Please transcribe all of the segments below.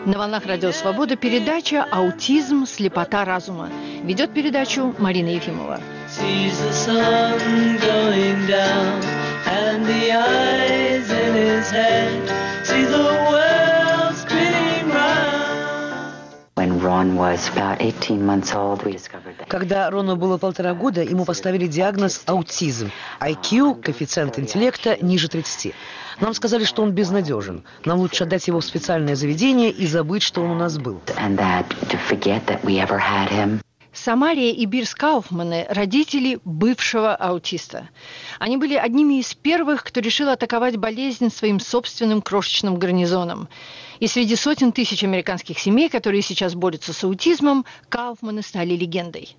На волнах Радио Свобода передача «Аутизм. Слепота разума». Ведет передачу Марина Ефимова. Когда Рону было 1,5 года, ему поставили диагноз аутизм. IQ, коэффициент интеллекта, ниже 30. Нам сказали, что он безнадежен. Нам лучше отдать его в специальное заведение и забыть, что он у нас был. Самария и Бирс Кауфманы – родители бывшего аутиста. Они были одними из первых, кто решил атаковать болезнь своим собственным крошечным гарнизоном. И среди сотен тысяч американских семей, которые сейчас борются с аутизмом, Кауфманы стали легендой.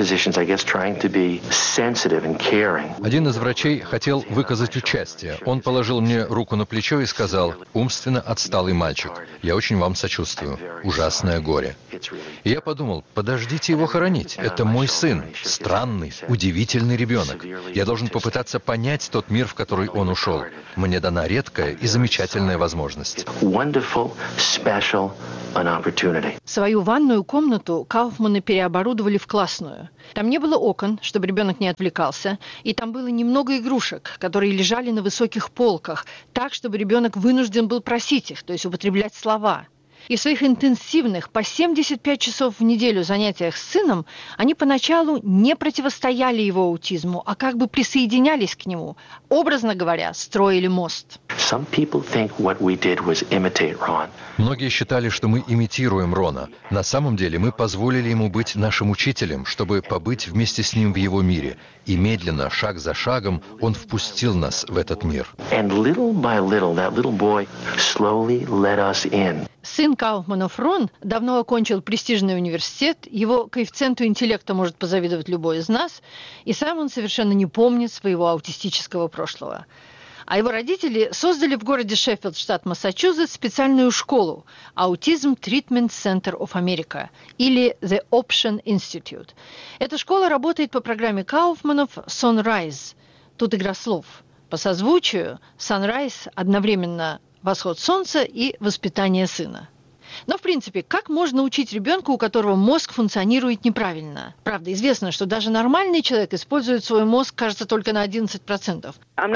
Один из врачей хотел выказать участие. Он положил мне руку на плечо и сказал: «Умственно отсталый мальчик. Я очень вам сочувствую. Ужасное горе». И я подумал: подождите его хоронить. Это мой сын. Странный, удивительный ребенок. Я должен попытаться понять тот мир, в который он ушел. Мне дана редкая и замечательная возможность. Свою ванную комнату Кауфманы переоборудовали в классную. Там не было окон, чтобы ребенок не отвлекался, и там было немного игрушек, которые лежали на высоких полках, так, чтобы ребенок вынужден был просить их, то есть употреблять слова. И в своих интенсивных по 75 часов в неделю занятиях с сыном они поначалу не противостояли его аутизму, а как бы присоединялись к нему. Образно говоря, строили мост. Многие считали, что мы имитируем Рона. На самом деле мы позволили ему быть нашим учителем, чтобы побыть вместе с ним в его мире. И медленно, шаг за шагом, он впустил нас в этот мир. Сын Кауфманов Рон давно окончил престижный университет, его коэффициенту интеллекта может позавидовать любой из нас, и сам он совершенно не помнит своего аутистического прошлого. А его родители создали в городе Шеффилд, штат Массачусетс, специальную школу Autism Treatment Center of America, или The Option Institute. Эта школа работает по программе Кауфманов Sunrise. Тут игра слов. По созвучию Sunrise одновременно восход солнца и воспитание сына. Но, в принципе, как можно учить ребенка, у которого мозг функционирует неправильно? Правда, известно, что даже нормальный человек использует свой мозг, кажется, только на 11%.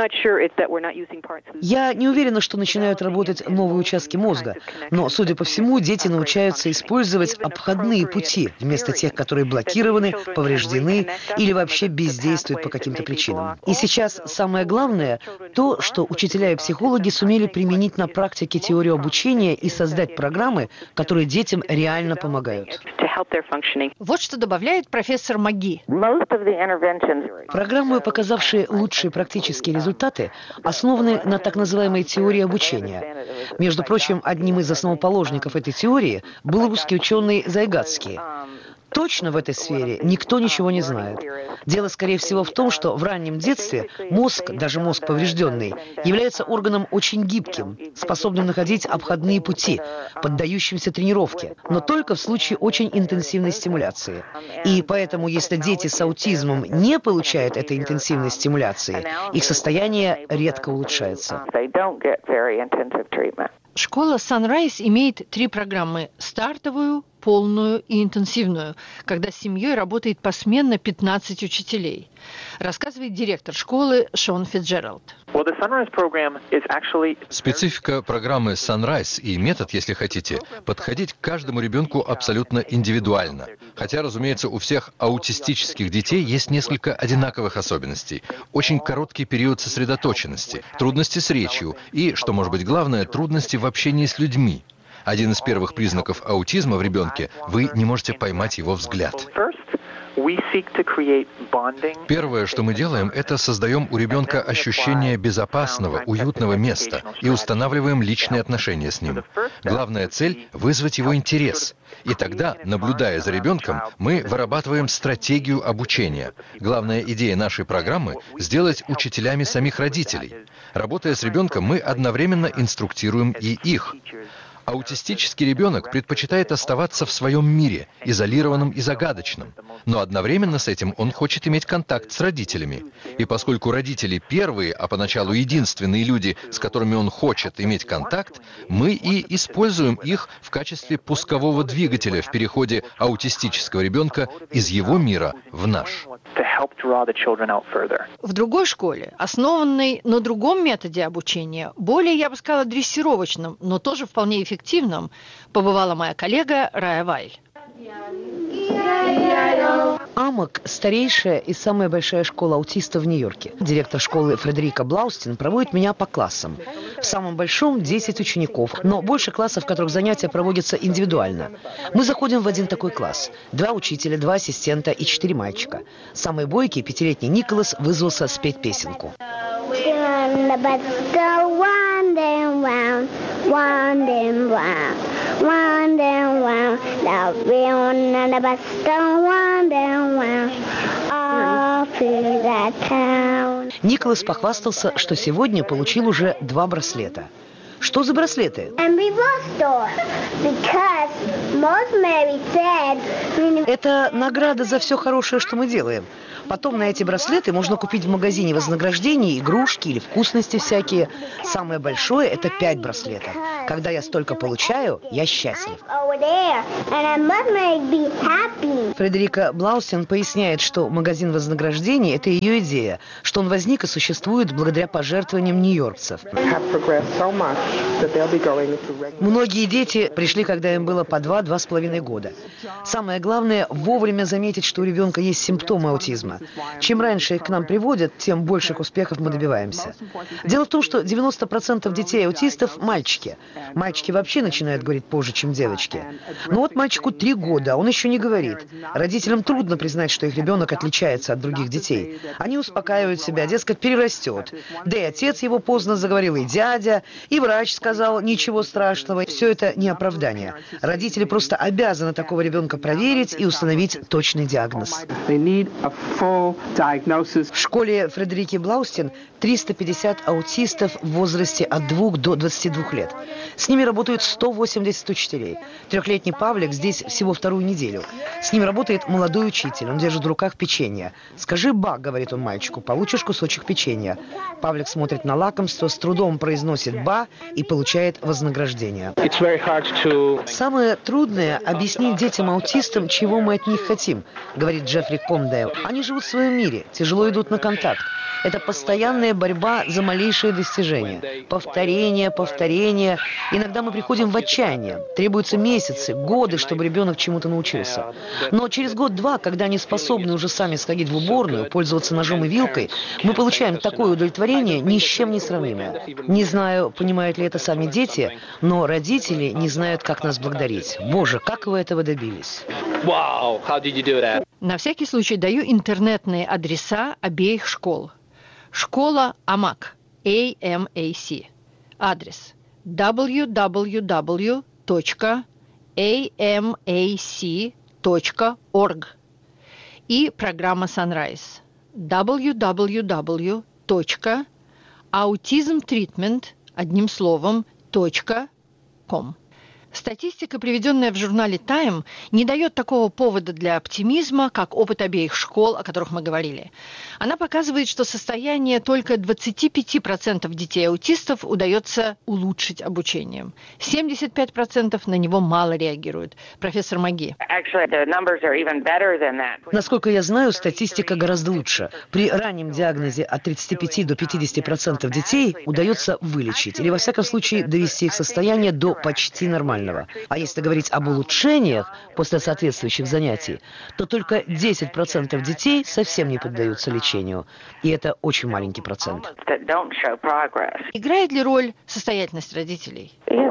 Я не уверена, что начинают работать новые участки мозга, но, судя по всему, дети научаются использовать обходные пути вместо тех, которые блокированы, повреждены или вообще бездействуют по каким-то причинам. И сейчас самое главное – то, что учителя и психологи сумели применить на практике теорию обучения и создать программы, которые детям реально помогают. Вот что добавляет профессор Маги. Программы, показавшие лучшие практические результаты, основаны на так называемой теории обучения. Между прочим, одним из основоположников этой теории был русский ученый Зайгатский. Точно в этой сфере никто ничего не знает. Дело, скорее всего, в том, что в раннем детстве мозг, даже мозг поврежденный, является органом очень гибким, способным находить обходные пути, поддающимся тренировке, но только в случае очень интенсивной стимуляции. И поэтому, если дети с аутизмом не получают этой интенсивной стимуляции, их состояние редко улучшается. Школа Sunrise имеет 3 программы – стартовую, полную и интенсивную, когда с семьей работает посменно 15 учителей. Рассказывает директор школы Шон Фитджеральд. Специфика программы Sunrise и метод, если хотите, подходить к каждому ребенку абсолютно индивидуально. Хотя, разумеется, у всех аутистических детей есть несколько одинаковых особенностей. Очень короткий период сосредоточенности, трудности с речью и, что может быть главное, трудности в общении с людьми. Один из первых признаков аутизма в ребенке – вы не можете поймать его взгляд. Первое, что мы делаем, это создаем у ребенка ощущение безопасного, уютного места и устанавливаем личные отношения с ним. Главная цель – вызвать его интерес. И тогда, наблюдая за ребенком, мы вырабатываем стратегию обучения. Главная идея нашей программы – сделать учителями самих родителей. Работая с ребенком, мы одновременно инструктируем и их. Аутистический ребенок предпочитает оставаться в своем мире, изолированным и загадочным. Но одновременно с этим он хочет иметь контакт с родителями. И поскольку родители первые, а поначалу единственные люди, с которыми он хочет иметь контакт, мы и используем их в качестве пускового двигателя в переходе аутистического ребенка из его мира в наш. В другой школе, основанной на другом методе обучения, более, я бы сказала, дрессировочном, но тоже вполне эффективном, побывала моя коллега Рая Вайль. АМАК – старейшая и самая большая школа аутистов в Нью-Йорке. Директор школы Фредерика Блаустин проводит меня по классам. В самом большом 10 учеников, но больше классов, в которых занятия проводятся индивидуально. Мы заходим в один такой класс. 2 учителя, 2 ассистента и 4 мальчика. Самый бойкий, 5-летний Николас, вызвался спеть песенку. Николас похвастался, что сегодня получил уже 2 браслета. Что за браслеты? Это награда за все хорошее, что мы делаем. Потом на эти браслеты можно купить в магазине вознаграждений игрушки или вкусности всякие. Самое большое – это 5 браслетов. Когда я столько получаю, я счастлив. Фредерика Блаустин поясняет, что магазин вознаграждений – это ее идея, что он возник и существует благодаря пожертвованиям нью-йоркцев. Многие дети пришли, когда им было по 2–2,5 года. Самое главное – вовремя заметить, что у ребенка есть симптомы аутизма. Чем раньше их к нам приводят, тем больших успехов мы добиваемся. Дело в том, что 90% детей-аутистов – мальчики. Мальчики вообще начинают говорить позже, чем девочки. Но вот мальчику 3 года, он еще не говорит. Родителям трудно признать, что их ребенок отличается от других детей. Они успокаивают себя, дескать, перерастет. Да и отец его поздно заговорил, и дядя, и врач сказал, ничего страшного. Все это не оправдание. Родители просто обязаны такого ребенка проверить и установить точный диагноз. В школе Фредерики Блаустин 350 аутистов в возрасте от 2 до 22 лет. С ними работают 180 учителей. 3-летний Павлик здесь всего 2-ю неделю. С ним работает молодой учитель. Он держит в руках печенье. «Скажи «ба», — говорит он мальчику, — получишь кусочек печенья». Павлик смотрит на лакомство, с трудом произносит «ба» и получает вознаграждение. Самое трудное — объяснить детям-аутистам, чего мы от них хотим, говорит Джеффри Комдейл. Они живут в своем мире, тяжело идут на контакт. Это постоянная борьба за малейшее достижение. Повторение, повторение. Иногда мы приходим в отчаяние. Требуются месяцы, годы, чтобы ребенок чему-то научился. Но через год-два, когда они способны уже сами сходить в уборную, пользоваться ножом и вилкой, мы получаем такое удовлетворение, ни с чем не сравнимое. Не знаю, понимают ли это сами дети, но родители не знают, как нас благодарить. Боже, как вы этого добились? На всякий случай даю интернетные адреса обеих школ. Школа АМАК, AMAC. Адрес www.amac.org. И программа Sunrise www.autismtreatment, одним словом, .com. Статистика, приведенная в журнале Time, не дает такого повода для оптимизма, как опыт обеих школ, о которых мы говорили. Она показывает, что состояние только 25% детей-аутистов удается улучшить обучением. 75% на него мало реагируют. Профессор Маги. Насколько я знаю, статистика гораздо лучше. При раннем диагнозе от 35 до 50% детей удается вылечить, или во всяком случае довести их состояние до почти нормального. А если говорить об улучшениях после соответствующих занятий, то только 10% детей совсем не поддаются лечению. И это очень маленький процент. Играет ли роль состоятельность родителей?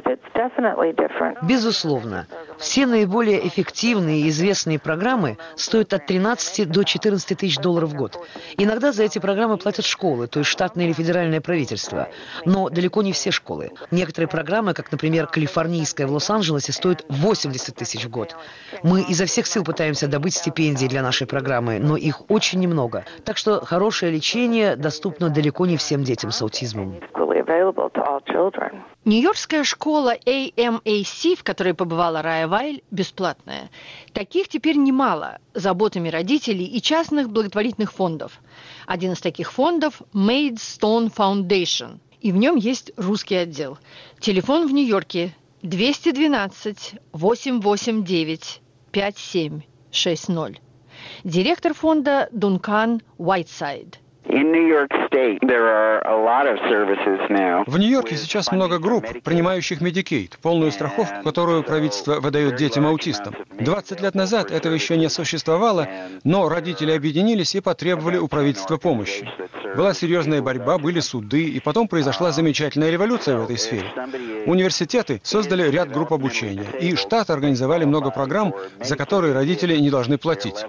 Безусловно. Все наиболее эффективные и известные программы стоят от 13 до 14 тысяч долларов в год. Иногда за эти программы платят школы, то есть штатное или федеральное правительство. Но далеко не все школы. Некоторые программы, как, например, калифорнийская в Лос-Анджелесе, стоят 80 тысяч в год. Мы изо всех сил пытаемся добыть стипендии для нашей программы, но их очень немного. Так что хорошее лечение доступно далеко не всем детям с аутизмом. Нью-Йоркская школа AMAC, в которой побывала Рая Вайль, бесплатная. Таких теперь немало заботами родителей и частных благотворительных фондов. Один из таких фондов – Maidstone Foundation, и в нем есть русский отдел. Телефон в Нью-Йорке 212-889-5760. Директор фонда Дункан Уайтсайд. В Нью-Йорке сейчас много групп, принимающих Medicaid, полную страховку, которую правительство выдает детям-аутистам. 20 лет назад этого еще не существовало, но родители объединились и потребовали у правительства помощи. Была серьезная борьба, были суды, и потом произошла замечательная революция в этой сфере. Университеты создали ряд групп обучения, и штаты организовали много программ, за которые родители не должны платить.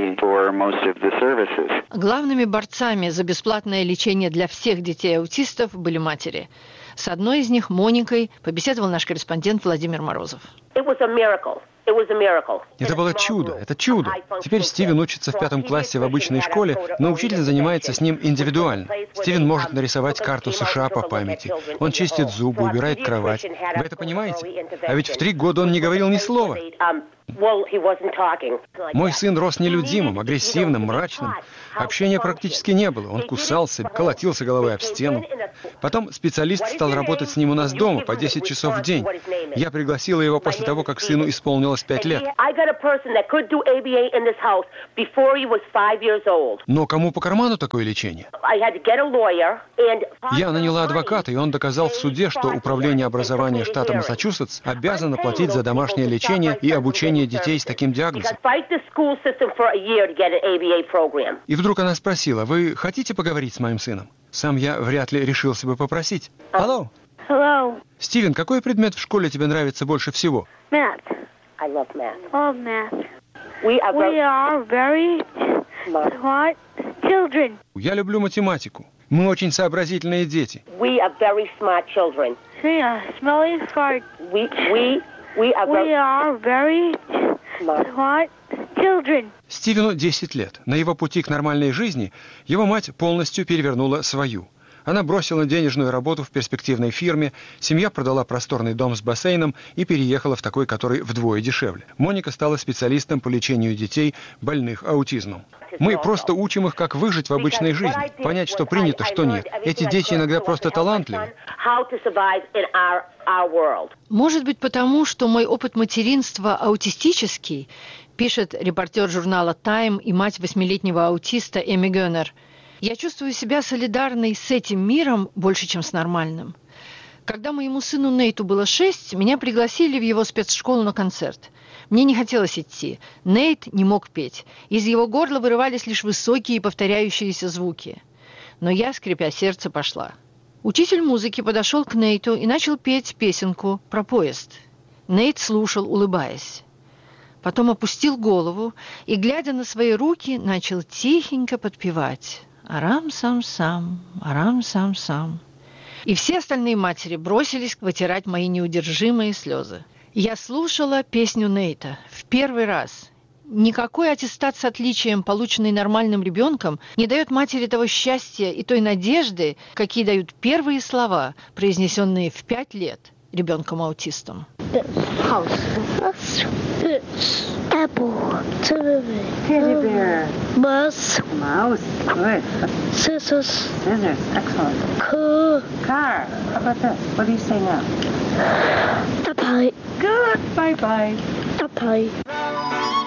Главными борцами за бесплатное лечение для всех детей-аутистов были матери. С одной из них, Моникой, побеседовал наш корреспондент Владимир Морозов. Это было чудо, это чудо. Теперь Стивен учится в 5 классе в обычной школе, но учитель занимается с ним индивидуально. Стивен может нарисовать карту США по памяти. Он чистит зубы, убирает кровать. Вы это понимаете? А ведь в 3 года он не говорил ни слова. Мой сын рос нелюдимым, агрессивным, мрачным. Общения практически не было. Он кусался, колотился головой об стену. Потом специалист стал работать с ним у нас дома по 10 часов в день. Я пригласила его после того, как сыну исполнилось 5 лет. Но кому по карману такое лечение? Я наняла адвоката, и он доказал в суде, что Управление образования штата Массачусетс обязано платить за домашнее лечение и обучение детей с таким диагнозом. И вдруг она спросила: «Вы хотите поговорить с моим сыном?» Сам я вряд ли решился бы попросить. Hello. Hello. Стивен, какой предмет в школе тебе нравится больше всего? Math. I love math. Love math. We are very smart children. Я люблю математику. Мы очень сообразительные дети. We are very smart children. Yeah, smelly fart. We are very smart children. Стивену 10 лет. На его пути к нормальной жизни его мать полностью перевернула свою. Она бросила денежную работу в перспективной фирме, семья продала просторный дом с бассейном и переехала в такой, который вдвое дешевле. Моника стала специалистом по лечению детей, больных аутизмом. Мы просто учим их, как выжить в обычной жизни, понять, что принято, что нет. Эти дети иногда просто талантливы. Может быть, потому, что мой опыт материнства аутистический, пишет репортер журнала Time и мать 8-летнего аутиста Эми Гённер. Я чувствую себя солидарной с этим миром больше, чем с нормальным. Когда моему сыну Нейту было 6, меня пригласили в его спецшколу на концерт. Мне не хотелось идти. Нейт не мог петь. Из его горла вырывались лишь высокие повторяющиеся звуки. Но я, скрипя сердце, пошла. Учитель музыки подошел к Нейту и начал петь песенку про поезд. Нейт слушал, улыбаясь. Потом опустил голову и, глядя на свои руки, начал тихенько подпевать. «Арам-сам-сам, арам-сам-сам». И все остальные матери бросились вытирать мои неудержимые слезы. Я слушала песню Нейта в первый раз. Никакой аттестат с отличием, полученный нормальным ребенком, не дает матери того счастья и той надежды, какие дают первые слова, произнесенные в 5 лет ребенком-аутистом. Apple. Teddy bear. Mouse. Mouse. Good. Scissors. Scissors. Excellent. Car. How about this? What do you say now? Apple. Good. Bye-bye. Apple.